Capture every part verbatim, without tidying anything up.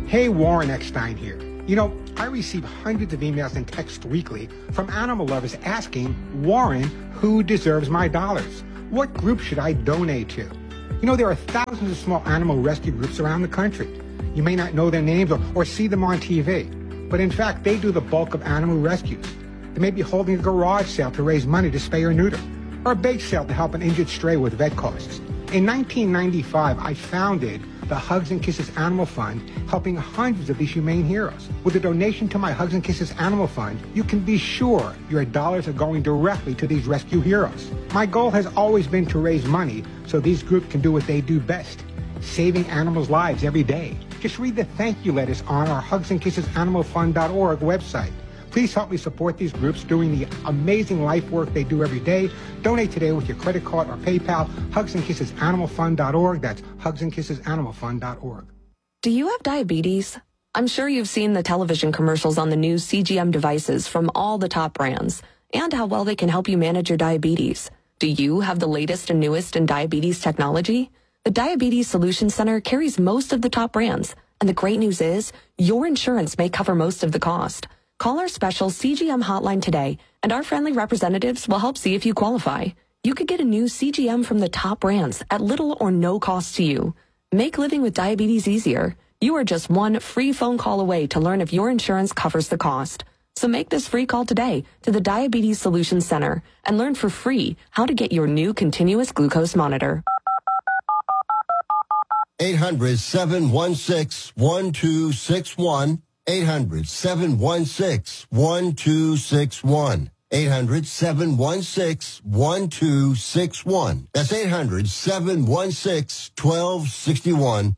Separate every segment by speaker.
Speaker 1: Hey, Warren Eckstein here. You know, I receive hundreds of emails and texts weekly from animal lovers asking, Warren, who deserves my dollars? What group should I donate to? You know, there are thousands of small animal rescue groups around the country. You may not know their names or, or see them on T V, but in fact, they do the bulk of animal rescues. They may be holding a garage sale to raise money to spay or neuter, or a bake sale to help an injured stray with vet costs. In nineteen ninety-five, I founded the Hugs and Kisses Animal Fund, helping hundreds of these humane heroes. With a donation to my Hugs and Kisses Animal Fund, you can be sure your dollars are going directly to these rescue heroes. My goal has always been to raise money so these groups can do what they do best, saving animals' lives every day. Just read the thank you letters on our hugs and kisses animal fund dot org website. Please help me support these groups doing the amazing life work they do every day. Donate today with your credit card or PayPal. hugs and kisses animal fund dot org. That's hugs and kisses animal fund dot org.
Speaker 2: Do you have diabetes? I'm sure you've seen the television commercials on the new C G M devices from all the top brands and how well they can help you manage your diabetes. Do you have the latest and newest in diabetes technology? The Diabetes Solutions Center carries most of the top brands, and the great news is your insurance may cover most of the cost. Call our special C G M hotline today, and our friendly representatives will help see if you qualify. You could get a new C G M from the top brands at little or no cost to you. Make living with diabetes easier. You are just one free phone call away to learn if your insurance covers the cost. So make this free call today to the Diabetes Solutions Center and learn for free how to get your new continuous glucose monitor.
Speaker 3: eight hundred, seven one six, one two six one. eight hundred, seven one six, one two six one. eight hundred, seven one six, one two six one. That's eight hundred, seven one six, one two six one.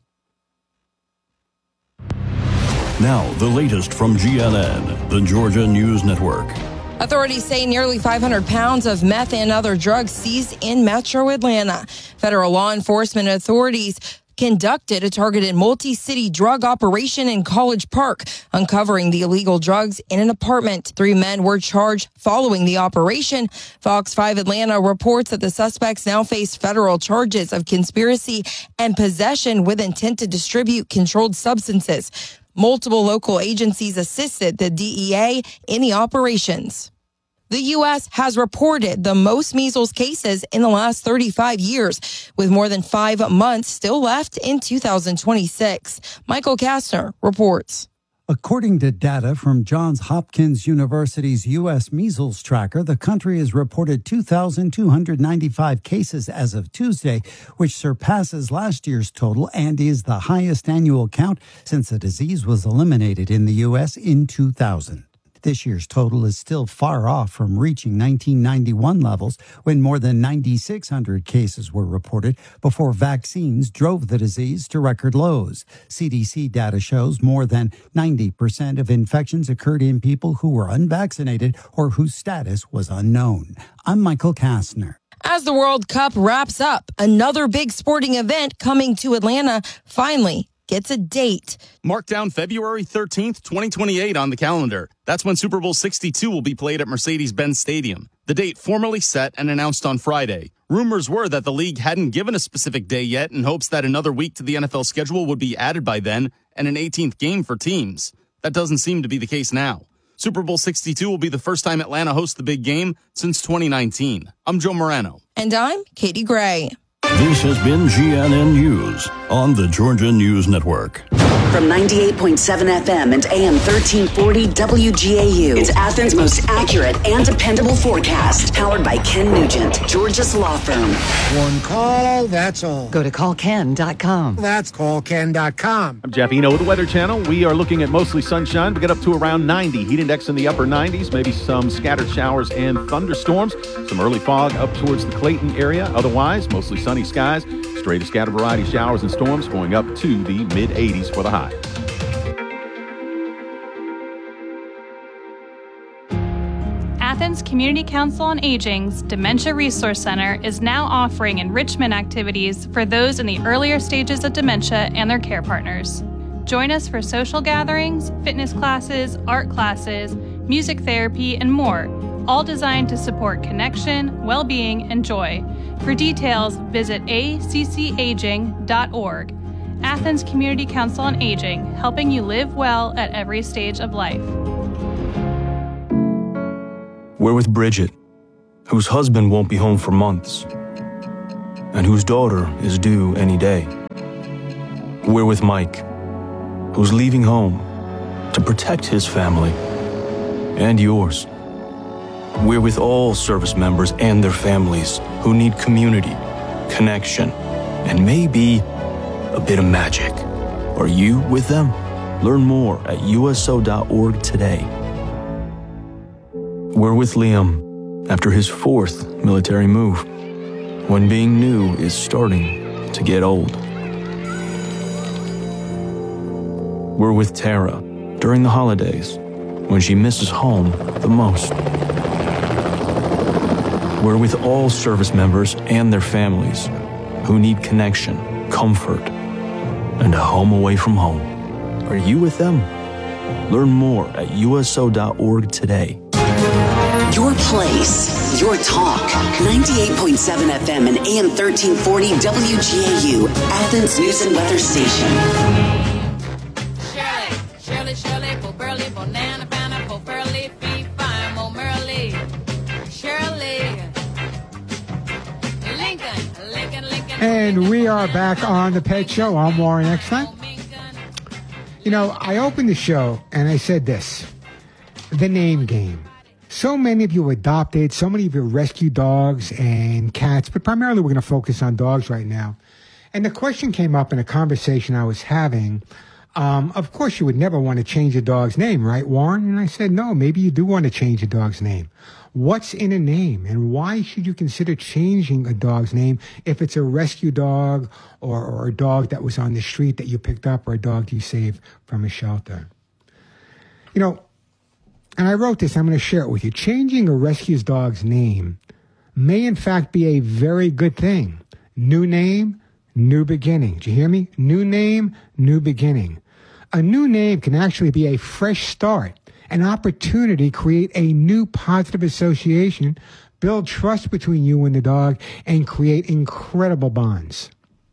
Speaker 4: Now, the latest from G N N, the Georgia News Network.
Speaker 5: Authorities say nearly five hundred pounds of meth and other drugs seized in metro Atlanta. Federal law enforcement authorities conducted a targeted multi-city drug operation in College Park, uncovering the illegal drugs in an apartment. Three men were charged following the operation. Fox five Atlanta reports that the suspects now face federal charges of conspiracy and possession with intent to distribute controlled substances. Multiple local agencies assisted the D E A in the operations. The U S has reported the most measles cases in the last thirty-five years, with more than five months still left in two thousand twenty-six. Michael Kastner reports.
Speaker 6: According to data from Johns Hopkins University's U S Measles Tracker, the country has reported two thousand two hundred ninety-five cases as of Tuesday, which surpasses last year's total and is the highest annual count since the disease was eliminated in the U S in two thousand. This year's total is still far off from reaching nineteen ninety-one levels, when more than nine thousand six hundred cases were reported before vaccines drove the disease to record lows. C D C data shows more than ninety percent of infections occurred in people who were unvaccinated or whose status was unknown. I'm Michael Kastner.
Speaker 5: As the World Cup wraps up, another big sporting event coming to Atlanta finally gets a date.
Speaker 7: Mark down February thirteenth, twenty twenty-eight on the calendar. That's when Super Bowl sixty-two will be played at Mercedes-Benz Stadium. The date formally set and announced on Friday. Rumors were that the league hadn't given a specific day yet in hopes that another week to the N F L schedule would be added by then and an eighteenth game for teams. That doesn't seem to be the case now. Super Bowl sixty-two will be the first time Atlanta hosts the big game since twenty nineteen. I'm Joe Morano.
Speaker 5: And I'm Katie Gray.
Speaker 4: This has been G N N News on the Georgia News Network.
Speaker 8: From ninety-eight point seven F M and A M thirteen forty W G A U, it's Athens' most accurate and dependable forecast. Powered by Ken Nugent, Georgia's law firm.
Speaker 9: One call, that's all.
Speaker 10: Go to call ken dot com.
Speaker 9: That's call ken dot com.
Speaker 11: I'm Jeff Eno with the Weather Channel. We are looking at mostly sunshine. We get up to around ninety. Heat index in the upper nineties. Maybe some scattered showers and thunderstorms. Some early fog up towards the Clayton area. Otherwise, mostly sunny skies. Stray to scattered variety showers and storms going up to the mid eighties for the high.
Speaker 12: Athens Community Council on Aging's Dementia Resource Center is now offering enrichment activities for those in the earlier stages of dementia and their care partners. Join us for social gatherings, fitness classes, art classes, music therapy, and more, all designed to support connection, well-being, and joy. For details, visit a c c aging dot org. Athens Community Council on Aging, helping you live well at every stage of life.
Speaker 13: We're with Bridget, whose husband won't be home for months, and whose daughter is due any day. We're with Mike, who's leaving home to protect his family and yours. We're with all service members and their families who need community, connection, and maybe a bit of magic. Are you with them? Learn more at U S O dot org today. We're with Liam after his fourth military move, when being new is starting to get old. We're with Tara during the holidays, when she misses home the most. We're with all service members and their families who need connection, comfort, and a home away from home. Are you with them? Learn more at U S O dot org today.
Speaker 8: Your place, your talk. ninety-eight point seven F M and A M thirteen forty W G A U, Athens News and Weather Station.
Speaker 14: Shirley, Shirley, for Burley, banana, banana, for Burley, fee, fine, more Merle. Shirley, Lincoln, Lincoln, Lincoln.
Speaker 1: And we are back on The Pet Show. I'm Warren Eckstein. You know, I opened the show and I said this, the name game. So many of you adopted, so many of you rescue dogs and cats, but primarily we're going to focus on dogs right now. And the question came up in a conversation I was having. Um, of course, you would never want to change a dog's name, right, Warren? And I said, no, maybe you do want to change a dog's name. What's in a name, and why should you consider changing a dog's name if it's a rescue dog or, or a dog that was on the street that you picked up or a dog you saved from a shelter? You know, and I wrote this, I'm going to share it with you. Changing a rescue dog's name may in fact be a very good thing. New name, new beginning. Did you hear me? New name, new beginning. A new name can actually be a fresh start, an opportunity to create a new positive association, build trust between you and the dog, and create incredible bonds.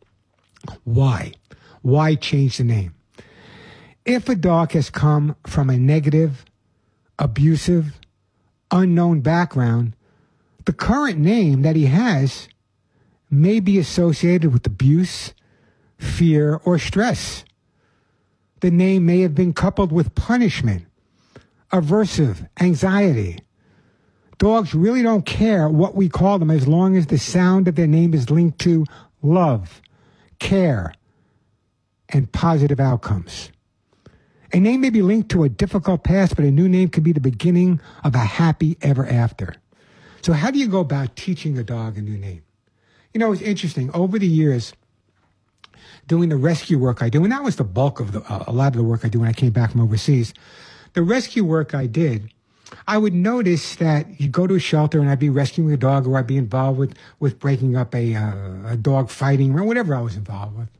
Speaker 1: Why? Why change the name? If a dog has come from a negative, abusive, unknown background, the current name that he has may be associated with abuse, fear, or stress. The name may have been coupled with punishment, aversive, anxiety. Dogs really don't care what we call them as long as the sound of their name is linked to love, care, and positive outcomes. A name may be linked to a difficult past, but a new name can be the beginning of a happy ever after. So how do you go about teaching a dog a new name? You know, it's interesting. Over the years, doing the rescue work I do, and that was the bulk of the, uh, a lot of the work I do when I came back from overseas, the rescue work I did, I would notice that you go to a shelter and I'd be rescuing a dog, or I'd be involved with, with breaking up a, uh, a dog fighting, or whatever I was involved with.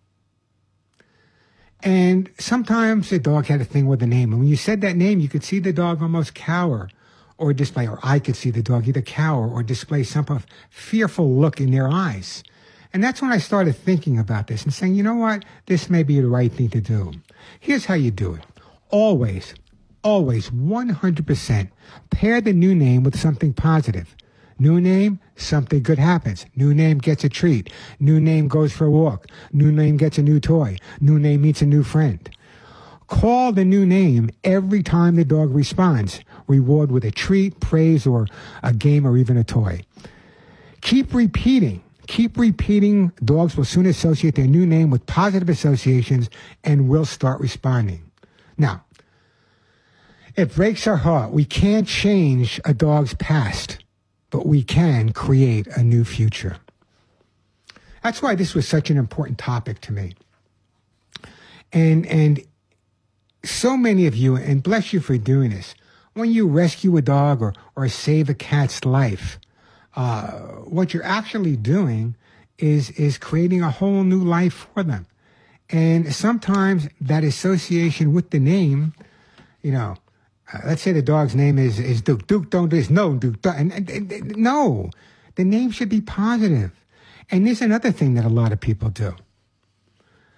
Speaker 1: And sometimes the dog had a thing with a name. And when you said that name, you could see the dog almost cower or display, or I could see the dog either cower or display some kind of fearful look in their eyes. And that's when I started thinking about this and saying, you know what? This may be the right thing to do. Here's how you do it. Always, always, one hundred percent pair the new name with something positive. New name, something good happens. New name gets a treat. New name goes for a walk. New name gets a new toy. New name meets a new friend. Call the new name every time the dog responds. Reward with a treat, praise, or a game, or even a toy. Keep repeating. Keep repeating. Dogs will soon associate their new name with positive associations and will start responding. Now, it breaks our heart. We can't change a dog's past, but we can create a new future. That's why this was such an important topic to me. And, and so many of you, and bless you for doing this, when you rescue a dog or, or save a cat's life, uh, what you're actually doing is, is creating a whole new life for them. And sometimes that association with the name, you know, uh, let's say the dog's name is, is Duke. Duke, don't do this. No, Duke, don't. And, and, and, no, the name should be positive. And there's another thing that a lot of people do.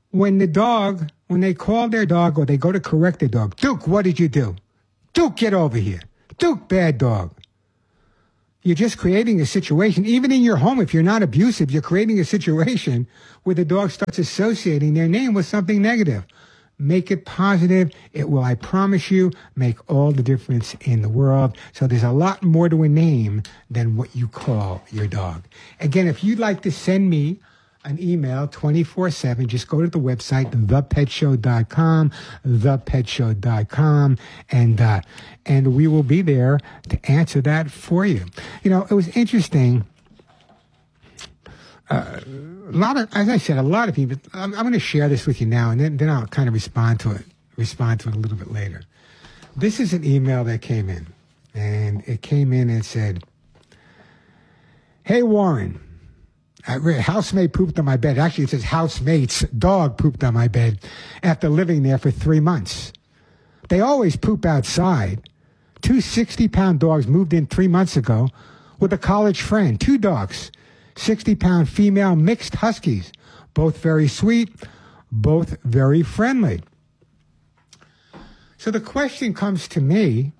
Speaker 1: when the dog, when they call their dog or they go to correct their dog, Duke, what did you do? Duke, get over here. Duke, bad dog. You're just creating a situation, even in your home, if you're not abusive, you're creating a situation where the dog starts associating their name with something negative. Make it positive. It will, I promise you, make all the difference in the world. So there's a lot more to a name than what you call your dog. Again, if you'd like to send me an email twenty-four seven, just go to the website, the pet show dot com, the pet show dot com, and, uh, and we will be there to answer that for you. You know, it was interesting. Uh, a lot of, as I said, a lot of people, I'm, I'm going to share this with you now, and then, then I'll kind of respond to it, respond to it a little bit later. This is an email that came in, and it came in and said, "Hey, Warren, housemate pooped on my bed." Actually, it says housemate's dog pooped on my bed after living there for three months. They always poop outside. Two sixty-pound dogs moved in three months ago with a college friend. Two dogs, sixty-pound female mixed huskies, both very sweet, both very friendly. So the question comes to me,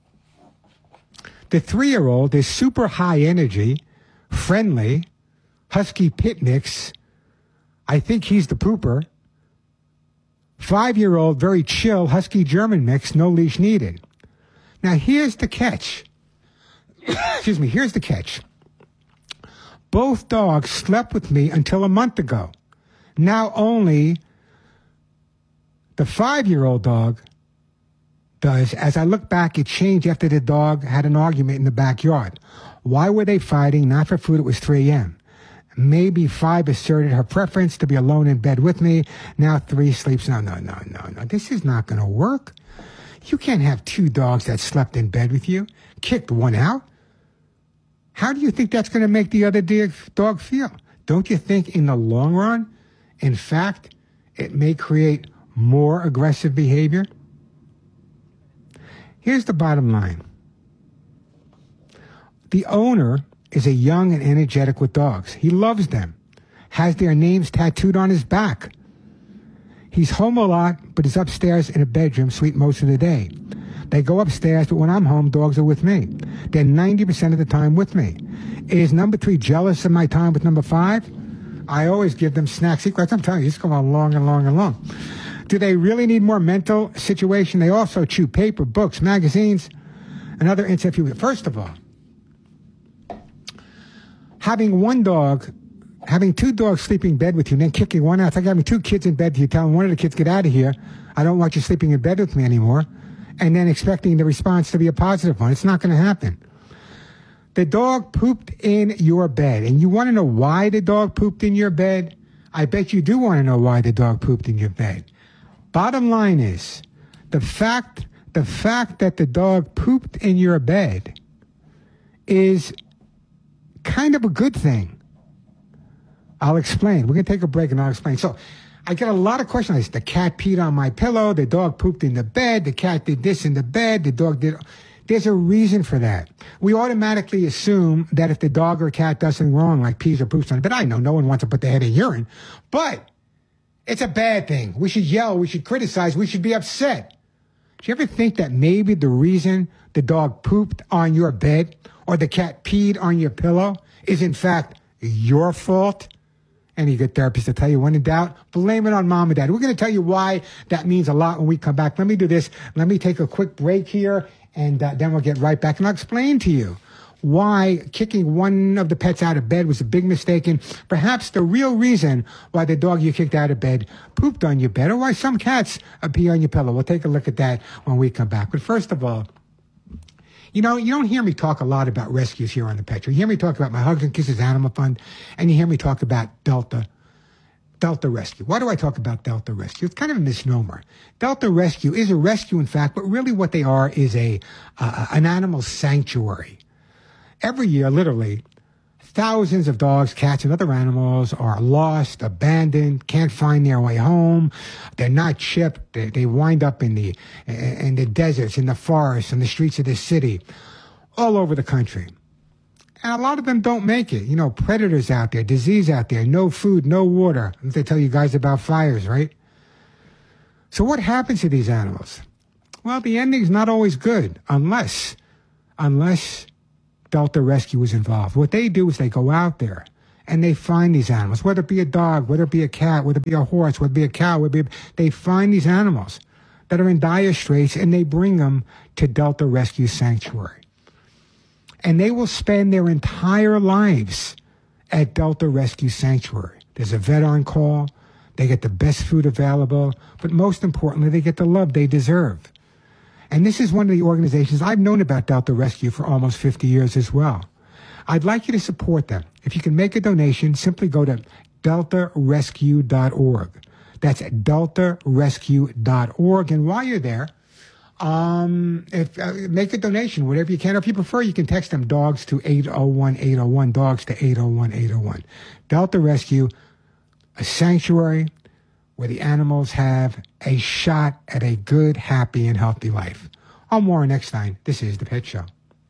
Speaker 1: the three-year-old is super high energy, friendly, husky pit mix. I think he's the pooper. Five-year-old, very chill, husky German mix, no leash needed. Now, here's the catch. Excuse me, here's the catch. Both dogs slept with me until a month ago. Now only the five-year-old dog does. As I look back, it changed after the dog had an argument in the backyard. Why were they fighting? Not for food. It was three a.m. Maybe five asserted her preference to be alone in bed with me. Now three sleeps. No, no, no, no, no. This is not going to work. You can't have two dogs that slept in bed with you, kicked one out. How do you think that's going to make the other dog feel? Don't you think in the long run, in fact, it may create more aggressive behavior? Here's the bottom line. The owner is a young and energetic with dogs. He loves them, has their names tattooed on his back. He's home a lot, but is upstairs in a bedroom, sleep most of the day. They go upstairs, but when I'm home, dogs are with me. They're ninety percent of the time with me. Is number three jealous of my time with number five? I always give them snack secrets. I'm telling you, it's going on long and long and long. Do they really need more mental situation? They also chew paper, books, magazines, and other incentive. First of all, having one dog, having two dogs sleeping in bed with you and then kicking one out. It's like having two kids in bed with you, telling one of the kids, get out of here. I don't want you sleeping in bed with me anymore. And then expecting the response to be a positive one. It's not going to happen. The dog pooped in your bed. And you want to know why the dog pooped in your bed? I bet you do want to know why the dog pooped in your bed. Bottom line is, the fact, the fact that the dog pooped in your bed is kind of a good thing. I'll explain. We're going to take a break and I'll explain. So I get a lot of questions. The cat peed on my pillow. The dog pooped in the bed. The cat did this in the bed. The dog did... There's a reason for that. We automatically assume that if the dog or cat does something wrong, like pees or poops on it, but I know no one wants to put their head in urine, but it's a bad thing. We should yell. We should criticize. We should be upset. Do you ever think that maybe the reason the dog pooped on your bed or the cat peed on your pillow is in fact your fault? Any good therapist to tell you, when in doubt, blame it on mom and dad. We're going to tell you why that means a lot when we come back. Let me do this. Let me take a quick break here, and uh, then we'll get right back. And I'll explain to you why kicking one of the pets out of bed was a big mistake, and perhaps the real reason why the dog you kicked out of bed pooped on your bed, or why some cats uh, pee on your pillow. We'll take a look at that when we come back. But first of all, you know, you don't hear me talk a lot about rescues here on the Pet Show. You hear me talk about my Hugs and Kisses Animal Fund, and you hear me talk about Delta, Delta Rescue. Why do I talk about Delta Rescue? It's kind of a misnomer. Delta Rescue is a rescue, in fact, but really what they are is a uh, an animal sanctuary. Every year, literally, thousands of dogs, cats, and other animals are lost, abandoned, can't find their way home. They're not chipped. They, they wind up in the in the deserts, in the forests, in the streets of the city, all over the country. And a lot of them don't make it. You know, predators out there, disease out there, no food, no water. They tell you guys about fires, right? So what happens to these animals? Well, the ending's not always good unless, unless Delta Rescue is involved. What they do is they go out there and they find these animals, whether it be a dog, whether it be a cat, whether it be a horse, whether it be a cow, whether it be, they find these animals that are in dire straits and they bring them to Delta Rescue Sanctuary. And they will spend their entire lives at Delta Rescue Sanctuary. There's a vet on call. They get the best food available, but most importantly, they get the love they deserve. And this is one of the organizations I've known about Delta Rescue for almost fifty years as well. I'd like you to support them. If you can make a donation, simply go to delta rescue dot org. That's delta rescue dot org. And while you're there, um, if uh, make a donation, whatever you can. Or if you prefer, you can text them dogs to eight oh one eight oh one, dogs to eight oh one eight oh one. Delta Rescue, a sanctuary where the animals have a shot at a good, happy, and healthy life. I'm Warren Eckstein. This is The Pet Show.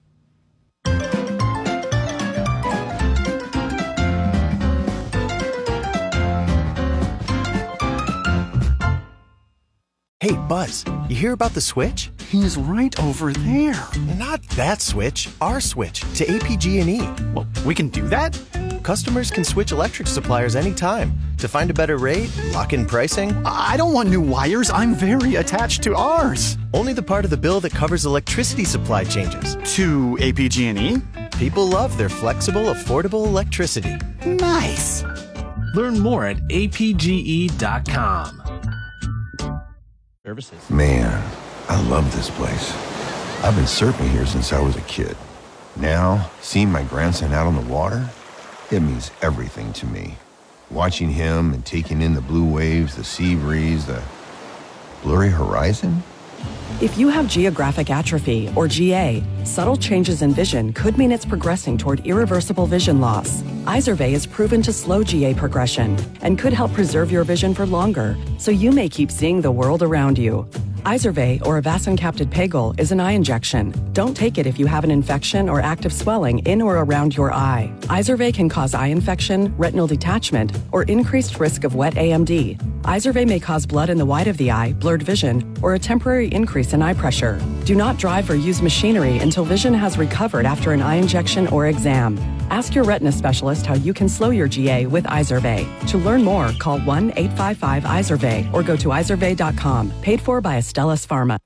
Speaker 15: Hey, Buzz, you hear about the switch?
Speaker 16: He's right over there.
Speaker 15: Not that switch, our switch to A P G and E.
Speaker 16: Well, we can do that?
Speaker 15: Customers can switch electric suppliers anytime to find a better rate, lock in pricing.
Speaker 16: I don't want new wires. I'm very attached to ours.
Speaker 15: Only the part of the bill that covers electricity supply changes.
Speaker 16: To A P G and E?
Speaker 15: People love their flexible, affordable electricity.
Speaker 16: Nice.
Speaker 17: Learn more at A P G E dot com.
Speaker 18: Services. Man, I love this place. I've been surfing here since I was a kid. Now, seeing my grandson out on the water, it means everything to me. Watching him and taking in the blue waves, the sea breeze, the blurry horizon.
Speaker 10: If you have geographic atrophy, or G A, subtle changes in vision could mean it's progressing toward irreversible vision loss. Izervay is proven to slow G A progression and could help preserve your vision for longer, so you may keep seeing the world around you. Izervay, or avacincaptad pegol, is an eye injection. Don't take it if you have an infection or active swelling in or around your eye. Izervay can cause eye infection, retinal detachment, or increased risk of wet A M D. Izervay may cause blood in the white of the eye, blurred vision, or a temporary increase in eye pressure. Do not drive or use machinery until vision has recovered after an eye injection or exam. Ask your retina specialist how you can slow your G A with Izervay. To learn more, call one eight five five Izervay or go to izervay dot com. Paid for by Astellas Pharma.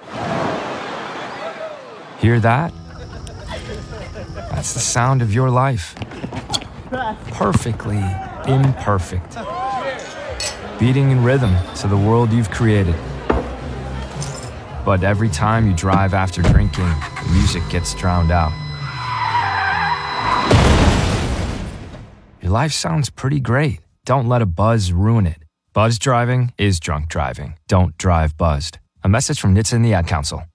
Speaker 19: Hear that? That's the sound of your life. Perfectly imperfect. Beating in rhythm to the world you've created. But every time you drive after drinking, the music gets drowned out. Your life sounds pretty great. Don't let a buzz ruin it. Buzz driving is drunk driving. Don't drive buzzed. A message from N H T S A and the Ad Council.